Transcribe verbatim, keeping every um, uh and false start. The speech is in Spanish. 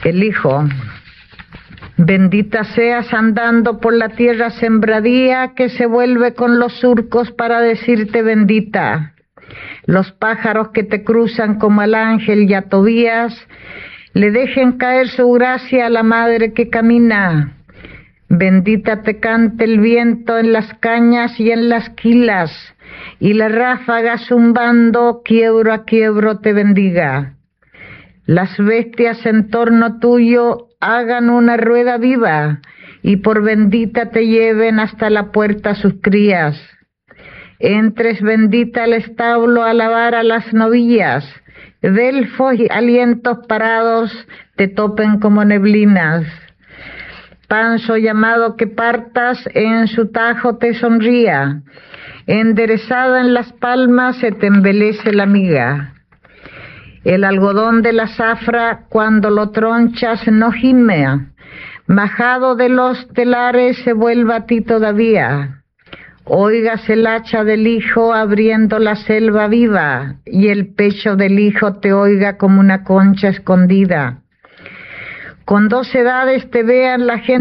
El hijo: bendita seas andando por la tierra sembradía, que se vuelve con los surcos para decirte bendita. Los pájaros que te cruzan como al ángel y a Tobías, le dejen caer su gracia a la madre que camina. Bendita te cante el viento en las cañas y en las quilas, y la ráfaga zumbando quiebro a quiebro te bendiga. Las bestias en torno tuyo hagan una rueda viva, y por bendita te lleven hasta la puerta sus crías. Entres bendita al establo a lavar a las novillas, delfos y alientos parados te topen como neblinas. Panzo llamado que partas, en su tajo te sonría, enderezada en las palmas se te embelece la miga. El algodón de la zafra, cuando lo tronchas, no gime, majado de los telares se vuelva a ti todavía. Oigas el hacha del hijo abriendo la selva viva, y el pecho del hijo te oiga como una concha escondida. Con dos edades te vean la gente